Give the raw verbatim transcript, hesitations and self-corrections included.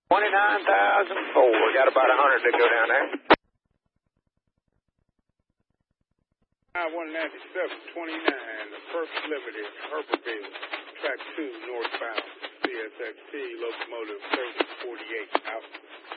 twenty-nine thousand four. Got about a hundred to go down there. I one ninety-seven twenty-nine, the Perks Liberty, Herberville, track two, northbound, C S X T, locomotive thirty forty-eight, out.